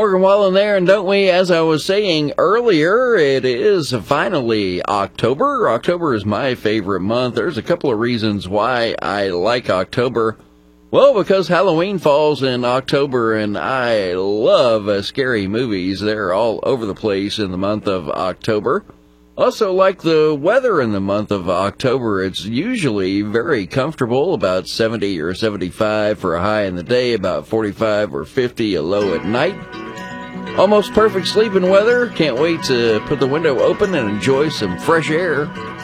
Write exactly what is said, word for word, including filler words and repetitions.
working well in there, and don't we? As I was saying earlier, it is finally October. October is my favorite month. There's a couple of reasons why I like October. Well, because Halloween falls in October, and I love uh, scary movies. They're all over the place in the month of October. Also, like the weather in the month of October, it's usually very comfortable, about seventy or seventy-five for a high in the day, about forty-five or fifty a low at night. Almost perfect sleeping weather. Can't wait to put the window open and enjoy some fresh air.